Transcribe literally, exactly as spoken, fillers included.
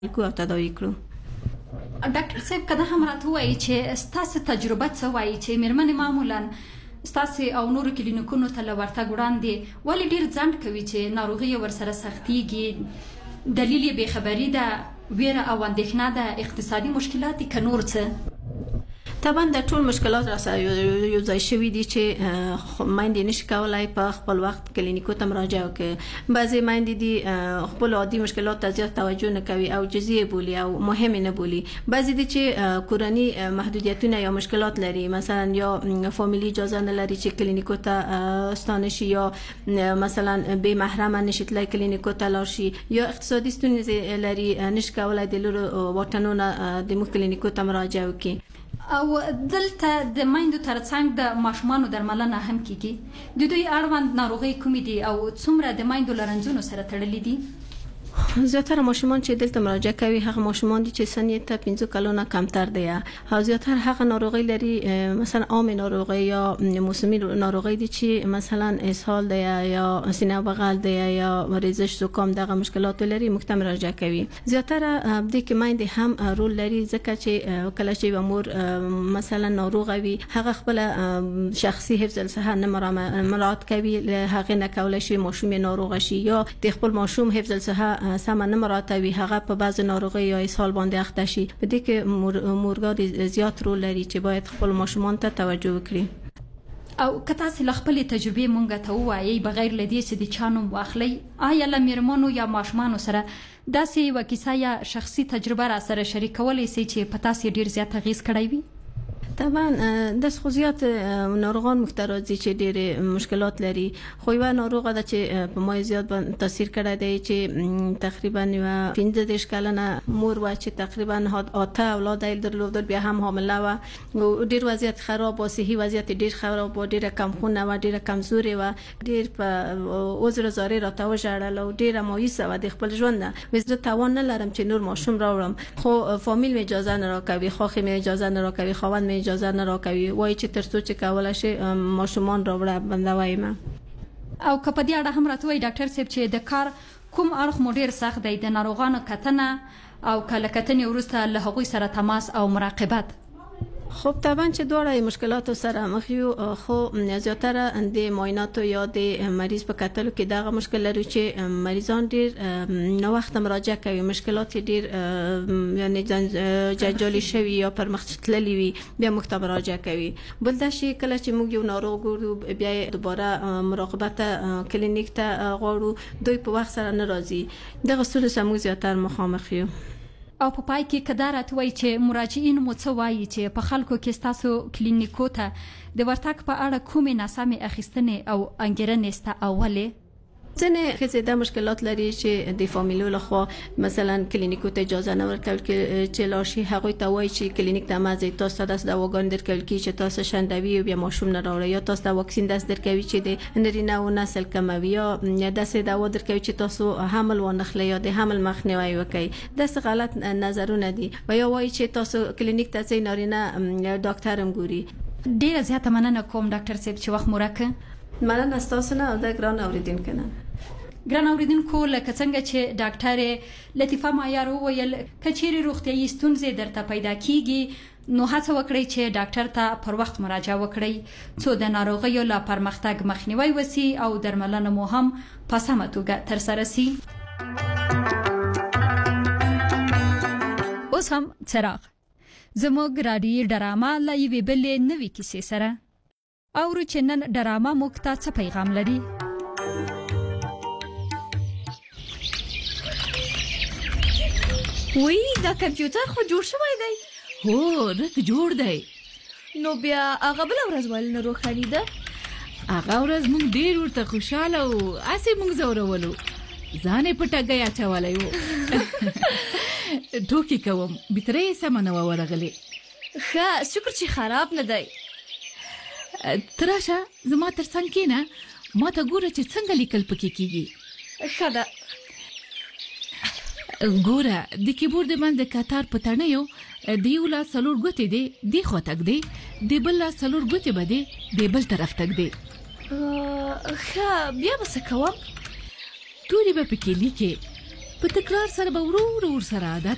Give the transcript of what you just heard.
کو او تداوی کړو. ډاکټر صاحب کله هم راته وایي چې ستاسو تجربه څه وایي چې میرمنې معمولا ستاسو او نورو کلینیکونو ته له ورتګ وړاندې ولې ډېر ځنډ کوي چې ناروغي ورسره سختېږي؟ دلیل یې بېخبري ده، ویره او اندېښنه ده، اقتصادي مشکلات دي که نور څه؟ طبعا د ټول مشکلات را سره یو ځای شوي دي چې میندې نشي کولای په خپل وخت کلینیکو ته مراجعه وکړي. بعضې میندې دي خپل عادي مشکلات ته زیات توجه نه کوي او جزئي بولي او مهم نه بولي. بعضې دي چې کورني محدودیتونه یا مشکلات لري، مثلا یا فامیلي اجازه نه لري چې کلینیکو ته ستانه شي، یا مثلا بې محرمه نشي تللی کلینیکو ته لاړ شي، یا اقتصادي ستونزې لري نشي کولای د لورو واټنو نه د موږ کلینیکو ته مراجعه وکړي. او دلته د میندو ترڅنګ د ماشومانو درملنه هم کیږي. د دوی اړوند ناروغۍ کومې دي او څومره د میندو له رنځونو سره تړلي دي؟ زیاتره ماشومان چې دلته مراجعه کوي هغه ماشومان دي چې سن یې ته پنځه کلونه کمتر دی، او زیاتره هغه ناروغي لري مثلا عام ناروغي یا موسمي ناروغي دي چې مثلا اسهال دی یا سینه بغل دی یا ریزش زکام، دغه مشکلات لري، موږ ته مراجعه کوي. زیاتره د کې میندې هم رول لري، ځکه چې کله چې امور مثلا ناروغه وي هغه خپل شخصي حفظ الصحه نه مراعات کوي، هغه نه کولای شي ماشوم ناروغ شي یا د خپل ماشوم حفظ الصحه سم نه مراعاتوي، هغه په بعض ناروغي یا اسهال باندې اخته شي. په دې کې مورګان زیات رول لري چې باید خپل ماشومان ته توجه وکړي. او که تاسو له خپلې تجربې مونږ ته ووایئ بغیر له دې چې د چا نوم واخلئ، آیا له میرمنو یا ماشومانو سره داسې یوه کیسه یا شخصي تجربه را سره شریکولی شئ چې په تاسو ډېر زیات اغېز کړی وي؟ طبعا د خصوصیات ناروغان مختلفي چې ډېر مشکلات لري، خو یو ناروغه ده چې په ما زیات تاثیر کړی دی چې تقریبا یو پنځه دېرش کلنه مور و چې تقریبا اته اولاد یې درلودل، بیا هم حامله و، ډېر وضعیت خراب و، صحي وضعیت ډېر خراب و، ډېره کمخونه و، ډېره کمزورې و، ډېر په عذر زارې راته وژړل او ډېره مایوسه و د خپل ژوند نه. زه توان نه لرم چې نور ماشوم راوړم، خو فامیل مې اجازه نه راکوي، خواښې مې اجازه نه راکوي، خاوند مې اجازه نه راکوي، وایي چې تر څو چې کولی شي ماشومان راوړه بندوي ما. او که په دې اړه هم راته وایي ډاکټر صاحب چې د کار کوم اړخ مو ډېر سخت دی، د ناروغانو کتنه او که له کتنې وروسته له هغوی سره تماس او مراقبت؟ خب طبعا چې دواړه مشکلاتو سره مخ یو، خو زیاتره د معایناتو یا د مریض په کتلو کې دغه مشکل لري چې مریضان ډیر نو وخت مراجعه کوي، مشکلات ډیر یعنی جنجالي شوي یا پرمخ تللي وي، بیا موږ ته مراجعه کوي. بل دا شی کله چې موږ یو ناروغ ګورو بیا دوباره مراقبت کلینیک ته غواړو، دوی په وخت سره نه راځي، دغه ستونزې سره موږ زیاتره مخامخ یو. او په پای کې که دا راته وایي چې مراجعین مو څه وایي چې په خلکو کې ستاسو کلینیکو ته د ورتګ په اړه کومې ناسمې اخیستنې او انګیرنې سته او ولې؟ ځینې ښځې دا مشکلات لري چې د فامیلو لخوا مثلا کلینیکو ته اجازه نه ورکول چې لاړ شي، هغوی ته وایي چې کلینیک ته مه ځئ، تاسو ته داسې دواګانې درکول کېږي چې تاسو شندوي او بیا ماشوم نه راوړئ، یا تاسو ته واکسین داسې درکوي چې د نرینه و نسل کموي، یا داسې دوا درکوي چې تاسو حمل وانخلئ یا د حمل مخنیوی وکړئ. داسې غلط نظرونه دي. و یا وایي چې تاسو کلینیک ته ځئ نارینه ډاکټر هم ګوري. ډېره زیاته مننه کوم ډاکټر صاحب چې وخت مو راکړ. مننه ستاسو نه او د ګران اوریدونکو نه. ګران اوریدونکو، لکه څنګه چې ډاکټر لطیفه معیار وویل، که چیرې روغتیایي ستونزې درته پیدا کیږي نو هڅه وکړئ چې ډاکټر ته پر وخت مراجعه وکړئ څو د ناروغیو له پرمختګ مخنیوی وسی او درملنه مو هم په سمه توګه ترسره سي. اوس هم څراغ زموږ رادیو ډرامه له یوې بلې نوې کیسې سره اورو چې نن ډرامه موږ ته څه پیغام لري. وی دا کمپیوټر خو جوړ شوی دی. هو رک جوړ دی. نو بیا هغه بل ورځ ول نه روخانی ده. هغه ورځ موږ ډیر ورته خوشاله او اسې موږ زورولو، ځانې پټه گیا چوالی وو. ټوکی کوم بترې سم نه ورغلی. ښه شکر چې خراب نه دی. تراشه زما تر څنګ کېنه، ما ته ګوره چې څنګه لیکل پکې کېږي. ښه ده. ګوره د کیبورډ باندې کتار په تڼیو د یو لاس څلور ګوتې دی دی خوا تک دی، د بل لاس څلور ګوتې به دی د بل طرف تک دی. ښه بیا به څه کوم؟ تورې به پکې لیکې، په تکرار سره به ورو ورو ورسره عادت